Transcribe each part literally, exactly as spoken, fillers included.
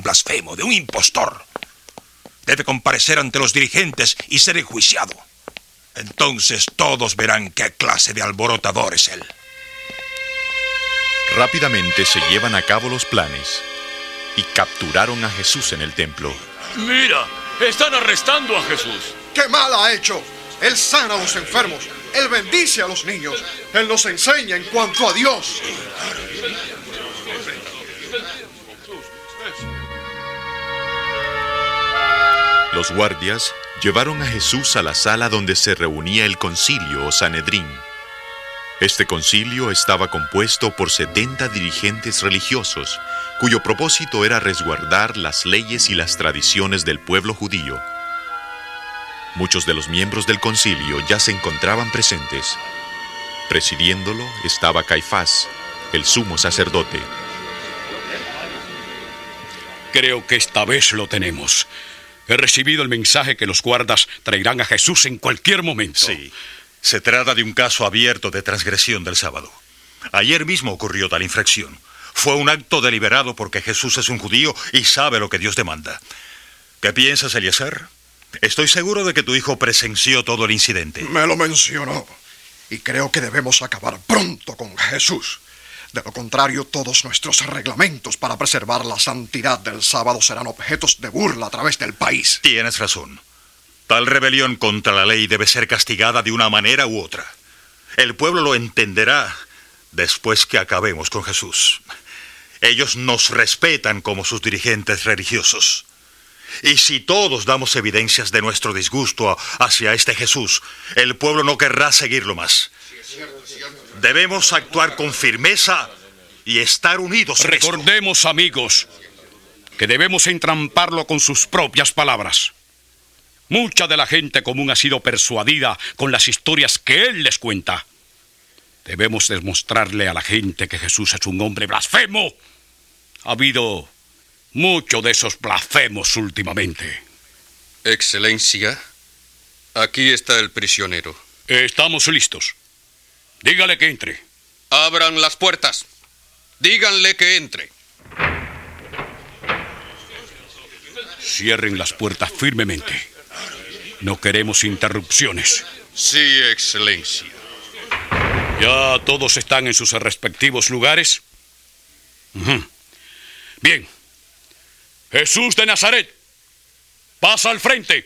un blasfemo, de un impostor. Debe comparecer ante los dirigentes y ser enjuiciado. Entonces todos verán qué clase de alborotador es él. Rápidamente se llevan a cabo los planes y capturaron a Jesús en el templo. Mira, están arrestando a Jesús. ¡Qué mal ha hecho! Él sana a los enfermos, Él bendice a los niños, Él nos enseña en cuanto a Dios. Los guardias llevaron a Jesús a la sala donde se reunía el concilio o Sanedrín. Este concilio estaba compuesto por setenta dirigentes religiosos, cuyo propósito era resguardar las leyes y las tradiciones del pueblo judío. Muchos de los miembros del concilio ya se encontraban presentes. Presidiéndolo estaba Caifás, el sumo sacerdote. Creo que esta vez lo tenemos. He recibido el mensaje que los guardas traerán a Jesús en cualquier momento. Sí, se trata de un caso abierto de transgresión del sábado. Ayer mismo ocurrió tal infracción. Fue un acto deliberado porque Jesús es un judío y sabe lo que Dios demanda. ¿Qué piensas, Eliezer? Estoy seguro de que tu hijo presenció todo el incidente. Me lo mencionó. Y creo que debemos acabar pronto con Jesús. De lo contrario, todos nuestros reglamentos para preservar la santidad del sábado serán objetos de burla a través del país. Tienes razón. Tal rebelión contra la ley debe ser castigada de una manera u otra. El pueblo lo entenderá después que acabemos con Jesús. Ellos nos respetan como sus dirigentes religiosos. Y si todos damos evidencias de nuestro disgusto hacia este Jesús, el pueblo no querrá seguirlo más. Debemos actuar con firmeza y estar unidos. Recordemos, amigos, que debemos entramparlo con sus propias palabras. Mucha de la gente común ha sido persuadida con las historias que él les cuenta. Debemos demostrarle a la gente que Jesús es un hombre blasfemo. Ha habido mucho de esos blasfemos últimamente. Excelencia, aquí está el prisionero. Estamos listos. Dígale que entre. Abran las puertas. Díganle que entre. Cierren las puertas firmemente. No queremos interrupciones. Sí, Excelencia. ¿Ya todos están en sus respectivos lugares? Uh-huh. Bien. Jesús de Nazaret, pasa al frente.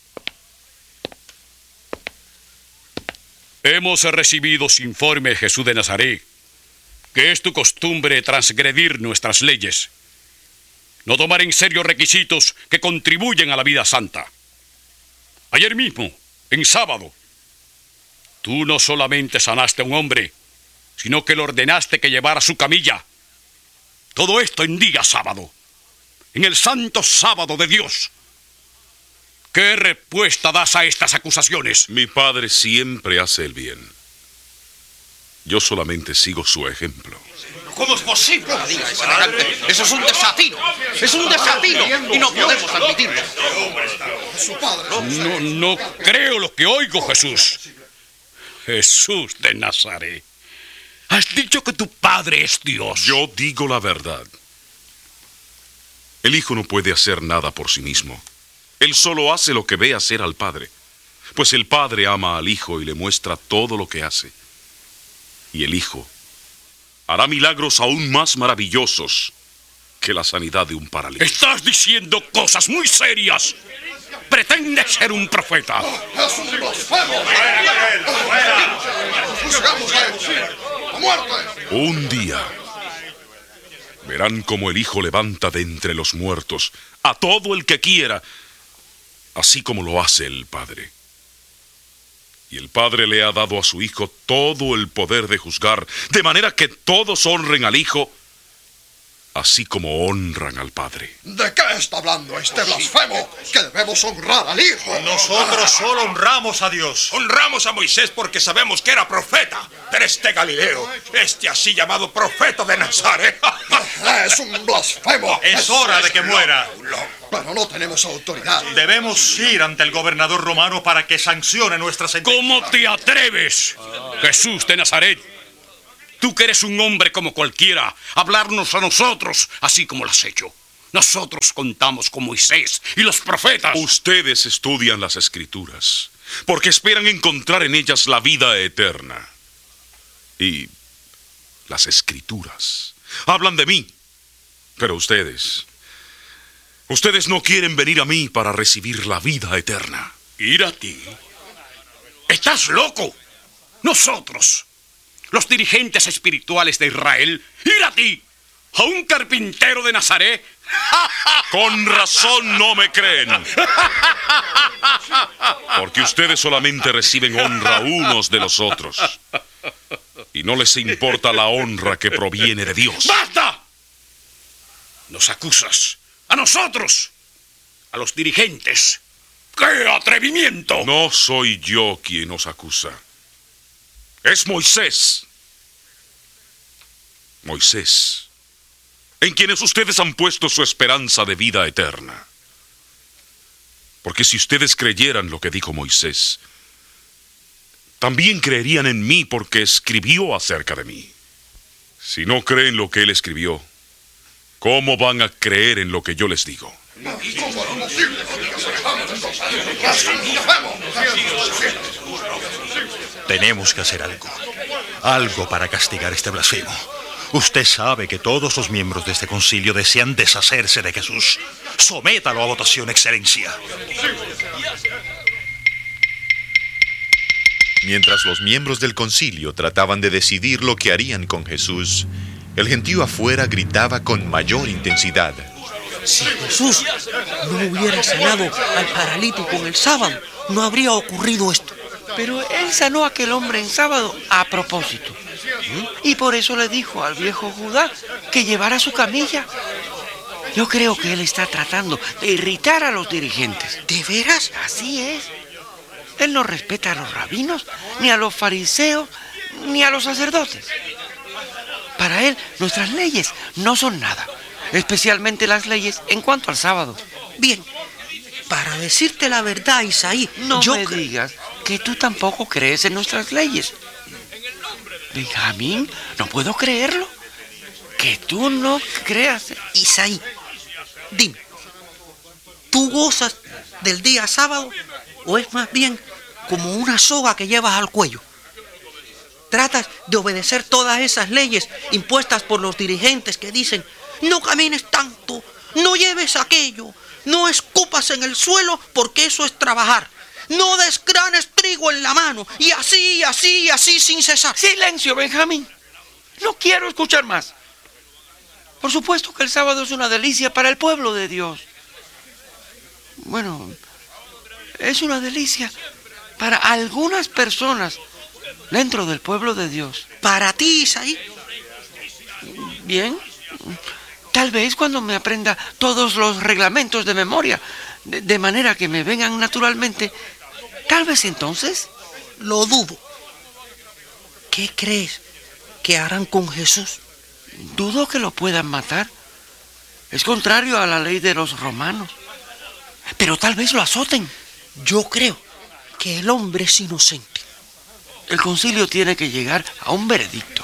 Hemos recibido su informe, Jesús de Nazaret, que es tu costumbre transgredir nuestras leyes, no tomar en serio requisitos que contribuyen a la vida santa. Ayer mismo, en sábado, tú no solamente sanaste a un hombre, sino que le ordenaste que llevara su camilla. Todo esto en día sábado, en el santo sábado de Dios. ¿Qué respuesta das a estas acusaciones? Mi padre siempre hace el bien. Yo solamente sigo su ejemplo. ¿Cómo es posible? Eso es un desatino. Es un desatino y no podemos admitirlo. No, no creo lo que oigo, Jesús. Jesús de Nazaret, has dicho que tu padre es Dios. Yo digo la verdad. El hijo no puede hacer nada por sí mismo. Él solo hace lo que ve hacer al padre, pues el padre ama al hijo y le muestra todo lo que hace. Y el hijo hará milagros aún más maravillosos que la sanidad de un paralítico. Estás diciendo cosas muy serias. Pretendes ser un profeta. ¡Es un blasfemo! ¡Juzgamos a él! ¡A muerte! Un día verán cómo el hijo levanta de entre los muertos a todo el que quiera, así como lo hace el padre. Y el padre le ha dado a su hijo todo el poder de juzgar, de manera que todos honren al hijo, así como honran al padre. ¿De qué está hablando este blasfemo? Que debemos honrar al hijo. Nosotros solo honramos a Dios. Honramos a Moisés porque sabemos que era profeta. Pero este Galileo, este así llamado profeta de Nazaret, Es un blasfemo. Es hora de que muera. Pero no tenemos autoridad. Debemos ir ante el gobernador romano para que sancione nuestra sentencia. ¿Cómo te atreves, Jesús de Nazaret? Tú que eres un hombre como cualquiera, hablarnos a nosotros así como lo has hecho. Nosotros contamos con Moisés y los profetas. Ustedes estudian las Escrituras porque esperan encontrar en ellas la vida eterna. Y las Escrituras hablan de mí. Pero ustedes, ustedes no quieren venir a mí para recibir la vida eterna. ¿Ir a ti? ¿Estás loco? Nosotros, los dirigentes espirituales de Israel, ir a ti, a un carpintero de Nazaret. Con razón no me creen. Porque ustedes solamente reciben honra unos de los otros. Y no les importa la honra que proviene de Dios. ¡Basta! Nos acusas a nosotros, a los dirigentes. ¡Qué atrevimiento! No soy yo quien os acusa. Es Moisés. Moisés, en quienes ustedes han puesto su esperanza de vida eterna. Porque si ustedes creyeran lo que dijo Moisés, también creerían en mí porque escribió acerca de mí. Si no creen lo que él escribió, ¿cómo van a creer en lo que yo les digo? Tenemos que hacer algo. Algo para castigar este blasfemo. Usted sabe que todos los miembros de este concilio desean deshacerse de Jesús. Sométalo a votación, Excelencia. Mientras los miembros del concilio trataban de decidir lo que harían con Jesús, el gentío afuera gritaba con mayor intensidad. Si Jesús no hubiera sanado al paralítico en el sábado, no habría ocurrido esto. Pero él sanó a aquel hombre en sábado a propósito. Y por eso le dijo al viejo Judá que llevara su camilla. Yo creo que él está tratando de irritar a los dirigentes. ¿De veras? Así es. Él no respeta a los rabinos, ni a los fariseos, ni a los sacerdotes. Para él, nuestras leyes no son nada, especialmente las leyes en cuanto al sábado. Bien, para decirte la verdad, Isaí, no yo me cre- digas que tú tampoco crees en nuestras leyes. Benjamín, no puedo creerlo. Que tú no creas. Isaí, dime, ¿tú gozas del día sábado o es más bien como una soga que llevas al cuello? Tratas de obedecer todas esas leyes impuestas por los dirigentes que dicen: no camines tanto, no lleves aquello, no escupas en el suelo porque eso es trabajar, no desgranes trigo en la mano, y así, y así, y así sin cesar. Silencio, Benjamín. No quiero escuchar más. Por supuesto que el sábado es una delicia para el pueblo de Dios. Bueno, es una delicia para algunas personas dentro del pueblo de Dios. ¿Para ti, Isaí? Bien. Tal vez cuando me aprenda todos los reglamentos de memoria, de, de manera que me vengan naturalmente, tal vez entonces. Lo dudo. ¿Qué crees que harán con Jesús? Dudo que lo puedan matar. Es contrario a la ley de los romanos. Pero tal vez lo azoten. Yo creo que el hombre es inocente. El concilio tiene que llegar a un veredicto.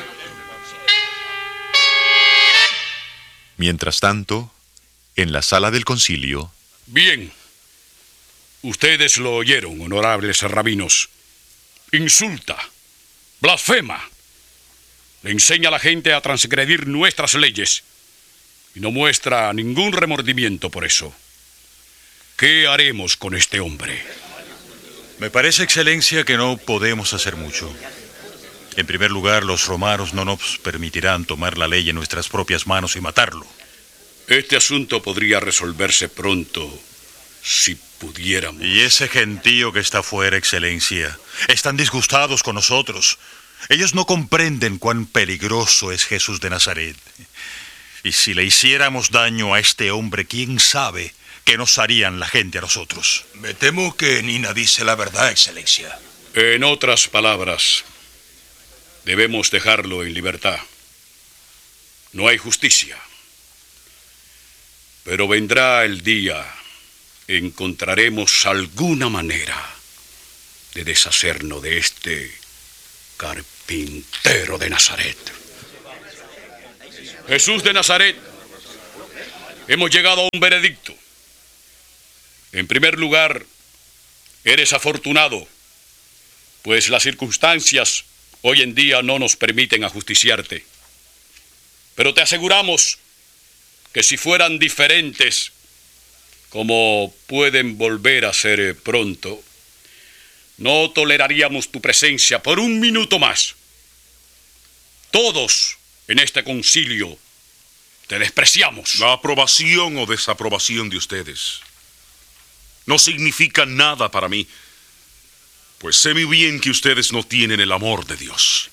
Mientras tanto, en la sala del concilio... Bien. Ustedes lo oyeron, honorables rabinos. Insulta, blasfema. Le enseña a la gente a transgredir nuestras leyes y no muestra ningún remordimiento por eso. ¿Qué haremos con este hombre? Me parece, Excelencia, que no podemos hacer mucho. En primer lugar, los romanos no nos permitirán tomar la ley en nuestras propias manos y matarlo. Este asunto podría resolverse pronto si pudiéramos. Y ese gentío que está fuera, Excelencia, están disgustados con nosotros. Ellos no comprenden cuán peligroso es Jesús de Nazaret. Y si le hiciéramos daño a este hombre, ¿quién sabe qué nos harían la gente a nosotros? Me temo que Nina dice la verdad, Excelencia. En otras palabras, debemos dejarlo en libertad. No hay justicia. Pero vendrá el día, encontraremos alguna manera de deshacernos de este carpintero de Nazaret. Jesús de Nazaret, hemos llegado a un veredicto. En primer lugar, eres afortunado, pues las circunstancias hoy en día no nos permiten ajusticiarte. Pero te aseguramos que si fueran diferentes, como pueden volver a ser pronto, no toleraríamos tu presencia por un minuto más. Todos en este concilio te despreciamos. La aprobación o desaprobación de ustedes no significa nada para mí, pues sé muy bien que ustedes no tienen el amor de Dios.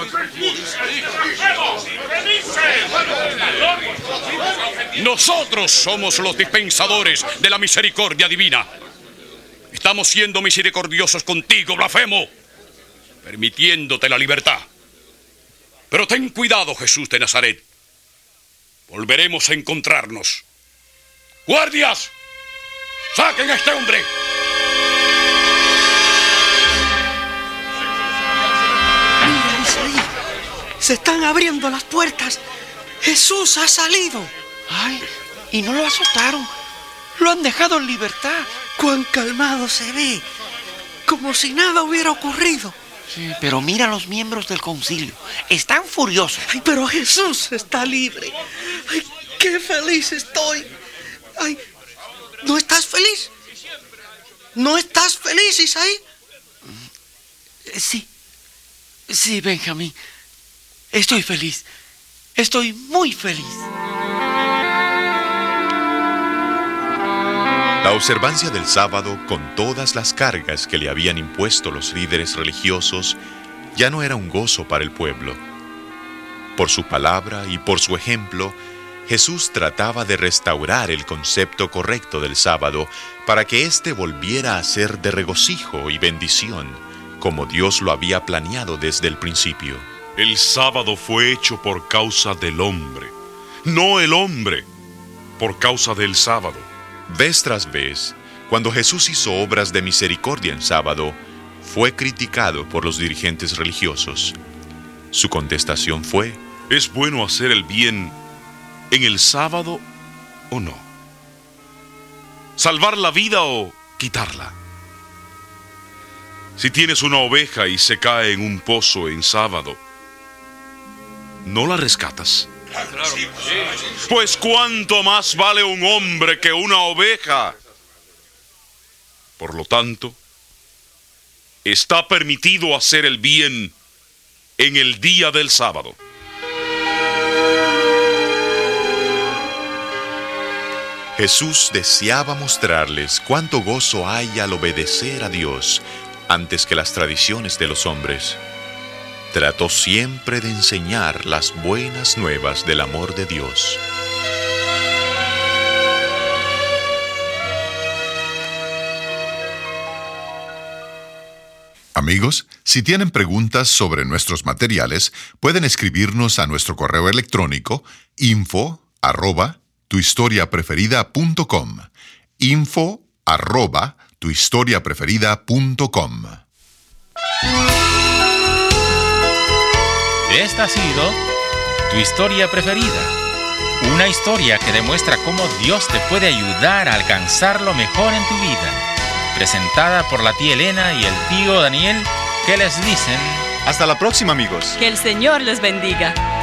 Nosotros somos los dispensadores de la misericordia divina. Estamos siendo misericordiosos contigo, blasfemo, permitiéndote la libertad. Pero ten cuidado, Jesús de Nazaret. Volveremos a encontrarnos. ¡Guardias! ¡Saquen a este hombre! Mira, Isaí, se están abriendo las puertas. Jesús ha salido. Ay, y no lo azotaron. Lo han dejado en libertad. Cuán calmado se ve, como si nada hubiera ocurrido. Sí, pero mira a los miembros del concilio. Están furiosos. Ay, pero Jesús está libre. Ay, qué feliz estoy. Ay, ¿no estás feliz? ¿No estás feliz, Isaí? Sí, sí, Benjamín. Estoy feliz. Estoy muy feliz. La observancia del sábado, con todas las cargas que le habían impuesto los líderes religiosos, ya no era un gozo para el pueblo. Por su palabra y por su ejemplo, Jesús trataba de restaurar el concepto correcto del sábado para que éste volviera a ser de regocijo y bendición, como Dios lo había planeado desde el principio. El sábado fue hecho por causa del hombre, no el hombre por causa del sábado. Vez tras vez, cuando Jesús hizo obras de misericordia en sábado, fue criticado por los dirigentes religiosos. Su contestación fue: ¿es bueno hacer el bien en el sábado o no? ¿Salvar la vida o quitarla? Si tienes una oveja y se cae en un pozo en sábado, ¿no la rescatas? Pues cuánto más vale un hombre que una oveja. Por lo tanto, está permitido hacer el bien en el día del sábado. Jesús deseaba mostrarles cuánto gozo hay al obedecer a Dios antes que las tradiciones de los hombres. Trató siempre de enseñar las buenas nuevas del amor de Dios. Amigos, si tienen preguntas sobre nuestros materiales, pueden escribirnos a nuestro correo electrónico info arroba tuhistoriapreferida.com info arroba tuhistoriapreferida.com. Esta ha sido Tu Historia Preferida, una historia que demuestra cómo Dios te puede ayudar a alcanzar lo mejor en tu vida. Presentada por la tía Elena y el tío Daniel, que les dicen: hasta la próxima, amigos. Que el Señor les bendiga.